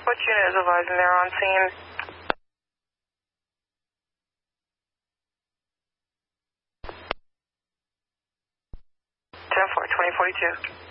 What unit is advising they're on scene? 10-4, 2042.